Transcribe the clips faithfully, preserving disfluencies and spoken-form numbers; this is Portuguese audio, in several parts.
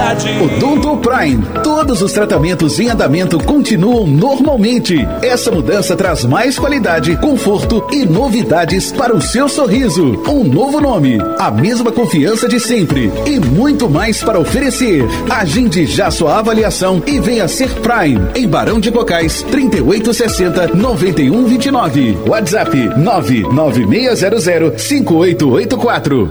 qualidade. Odonto Prime. Todos os tratamentos em andamento continuam normalmente. Essa mudança traz mais qualidade, conforto e novidades para o seu sorriso. Um novo nome, a mesma confiança de sempre e muito mais para oferecer. Agende já sua avaliação e venha ser Prime em Barão de Cocais, trinta e oito sessenta, noventa e um vinte e nove. WhatsApp nove nove seis zero zero cinco oito oito quatro.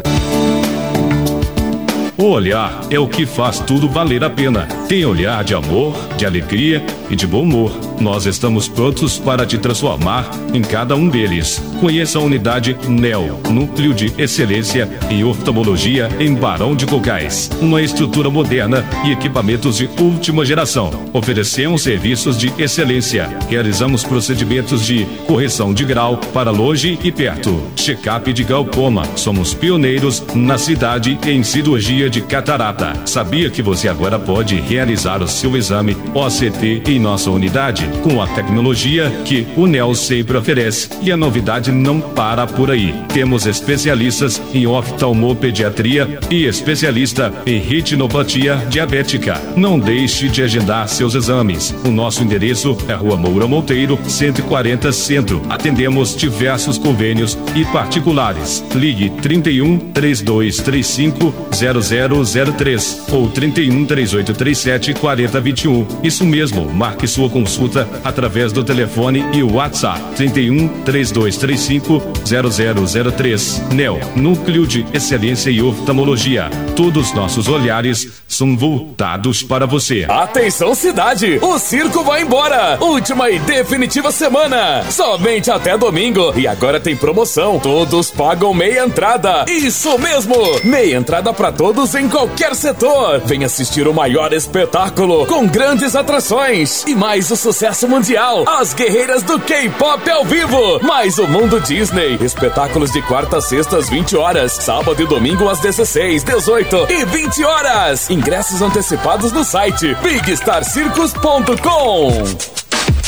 O olhar é o que faz tudo valer a pena. Tem olhar de amor, de alegria e de bom humor. Nós estamos prontos para te transformar em cada um deles. Conheça a unidade N E O, Núcleo de Excelência em Oftalmologia em Barão de Cocais. Uma estrutura moderna e equipamentos de última geração. Oferecemos serviços de excelência. Realizamos procedimentos de correção de grau para longe e perto. Check-up de glaucoma. Somos pioneiros na cidade em cirurgia de catarata. Sabia que você agora pode realizar o seu exame O C T em nossa unidade com a tecnologia que o N E O sempre oferece. E a novidade não para por aí. Temos especialistas em oftalmopediatria e especialista em retinopatia diabética. Não deixe de agendar seus exames. O nosso endereço é Rua Moura Monteiro, cento e quarenta Centro. Atendemos diversos convênios e particulares. Ligue trinta e um, trinta e dois trinta e cinco, zero zero zero três ou trinta e um, trinta e oito trinta e sete, quarenta vinte e um. Isso mesmo, marque sua consulta através do telefone e o WhatsApp trinta e um, trinta e dois trinta e cinco, zero zero zero três. N E O, Núcleo de Excelência e Oftalmologia. Todos nossos olhares são voltados para você. Atenção cidade, o circo vai embora. Última e definitiva semana, somente até domingo. E agora tem promoção, todos pagam meia entrada. Isso mesmo, meia entrada para todos em qualquer setor. Vem assistir o maior espetáculo com grandes atrações e mais o sucesso mundial, as guerreiras do K-pop ao vivo, mais o mundo Disney. Espetáculos de quarta a sexta às vinte horas, sábado e domingo às dezesseis, dezoito e vinte horas. Ingressos antecipados no site big star circus ponto com.